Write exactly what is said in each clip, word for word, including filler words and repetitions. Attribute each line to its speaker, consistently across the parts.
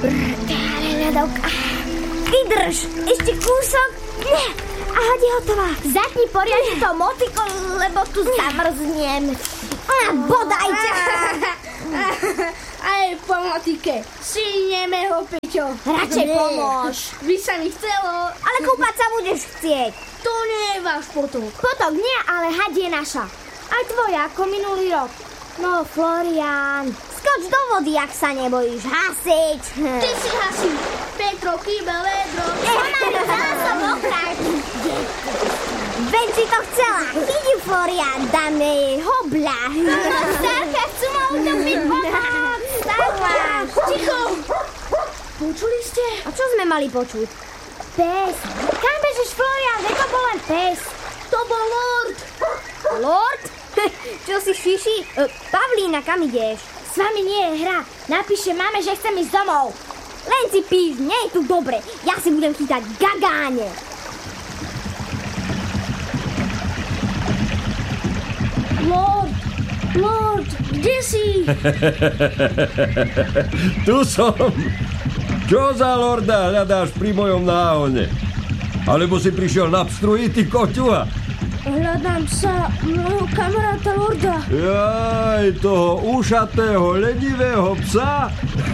Speaker 1: Brtále ľadovka. Vydrž, ešte kúsok. A hadi hotová. Zatni poriadne to motiko, lebo tu zamrzniem. A bodaj ťa.
Speaker 2: Aj po motike. Sinieme ho, Peťo.
Speaker 1: Radšej pomôž.
Speaker 2: By sa mi chcelo.
Speaker 1: Ale kúpať sa budeš chcieť.
Speaker 2: To nie je váš potok.
Speaker 1: Potok nie, ale had je naša. Aj tvoja, ako minulý rok. No, Florián, skoč do vody, ak sa nebojíš hasiť.
Speaker 2: Ty si hasíš. Petro, chýba vedro.
Speaker 1: Pomaly, chcela som ochrať. Veď si to chcela. Chyť ju, Florián, dáme jej hobľa. Starka, chcú ma utopiť pomoc. Starka.
Speaker 2: Ticho. Počuli ste?
Speaker 1: A čo sme mali počuť? Pes. Kam bežíš, Florián? Veď to bol len pes.
Speaker 2: To bol Lord.
Speaker 1: Lord? Čo si šiši? E, Pavlína, kam ideš? S vami nie je hra. Napíše mame, že chcem ísť domov. Len si píš, nie je tu dobre. Ja si budem chytať gagáne.
Speaker 2: Lord, Lord, kde si?
Speaker 3: Tu som. Čo za lorda hľadáš pri mojom náhone? Alebo si prišiel na pstruhy, ty koťuha?
Speaker 2: Hľadám sa môjho kamaráta Lorda.
Speaker 3: Jaj, toho ušatého, lenivého psa?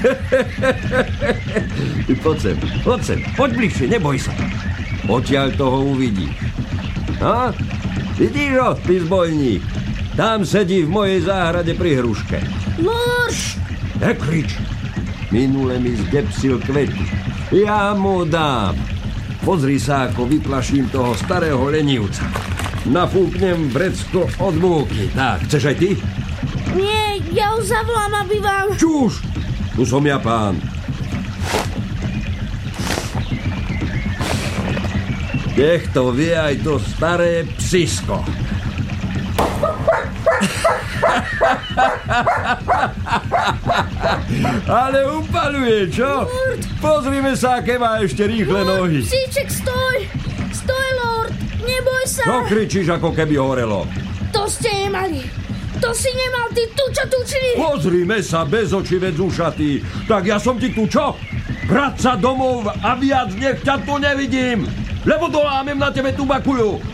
Speaker 3: Poď sem, poď sem, poď bližšie, neboj sa. Odtiaľ toho uvidíš. A? Vidíš ho, ty zbojník? Tam sedí v mojej záhrade pri hruške.
Speaker 2: Lord!
Speaker 3: Nekrič. Minule mi zdepsil kvety. Ja mu dám. Pozri sa, ako vyplaším toho starého lenivca. Nafúknem vrecko od múky. Tak, chceš aj ty?
Speaker 2: Nie, ja ho zavolám, aby vám...
Speaker 3: Čuž! Tu som ja pán. Nech to vie aj to staré psisko. Ale upaluje, čo? Pozrime sa, aké má ešte rýchle nohy.
Speaker 2: Psíček, stoj! Stoj, Lord! Neboj sa!
Speaker 3: Čo kričíš, ako keby horelo?
Speaker 2: To ste nemali. To si nemal, ty tuča tučný.
Speaker 3: Pozrime sa, bez očí, vec ušatý. Tak ja som ti tu čo? Vrať sa domov a viac nech ťa tu nevidím. Lebo dolámem na tebe tubakuľu.